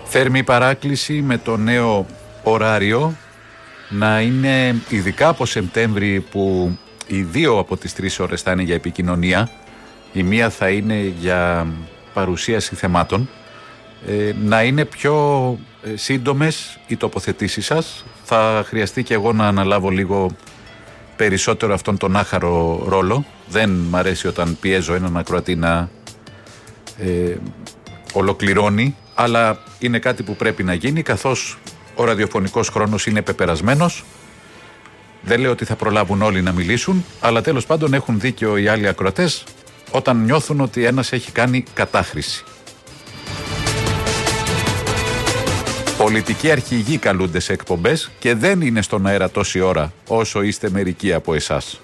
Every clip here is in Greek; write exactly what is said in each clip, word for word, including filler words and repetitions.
Θέρμη παράκληση με το νέο ωράριο να είναι ειδικά από Σεπτέμβρη, που οι δύο από τις τρεις ώρες θα είναι για επικοινωνία, η μία θα είναι για παρουσίαση θεμάτων, ε, να είναι πιο ε, σύντομες οι τοποθετήσεις σας. Θα χρειαστεί και εγώ να αναλάβω λίγο περισσότερο αυτόν τον άχαρο ρόλο. Δεν μ' αρέσει όταν πιέζω έναν ακροατή να ε, ολοκληρώνει, αλλά είναι κάτι που πρέπει να γίνει, καθώς ο ραδιοφωνικός χρόνος είναι πεπερασμένος. Δεν λέω ότι θα προλάβουν όλοι να μιλήσουν, αλλά τέλος πάντων έχουν δίκιο οι άλλοι ακροατές όταν νιώθουν ότι ένας έχει κάνει κατάχρηση. Πολιτικοί αρχηγοί καλούνται σε εκπομπές και δεν είναι στον αέρα τόση ώρα όσο είστε μερικοί από εσάς.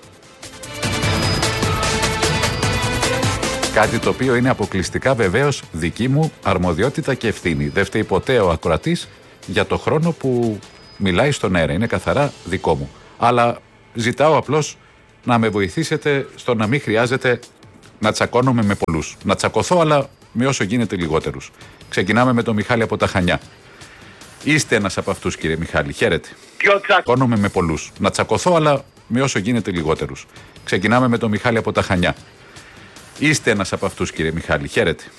Κάτι το οποίο είναι αποκλειστικά βεβαίως δική μου αρμοδιότητα και ευθύνη. Δεν φταίει ποτέ ο ακροατής για το χρόνο που μιλάει στον αέρα. Είναι καθαρά δικό μου. Αλλά ζητάω απλώς να με βοηθήσετε στο να μην χρειάζεται να τσακώνομαι με πολλούς. Να τσακωθώ, αλλά με όσο γίνεται λιγότερους. Ξεκινάμε με τον Μιχάλη από τα Χανιά. Είστε ένας από αυτούς, κύριε Μιχάλη. Χαίρετε. Ποιο τσακώνομαι με πολλούς. Να τσακωθώ, αλλά με όσο γίνεται λιγότερους. Ξεκινάμε με τον Μιχάλη από τα Χανιά. Είστε ένας από αυτούς, κύριε Μιχάλη. Χαίρετε.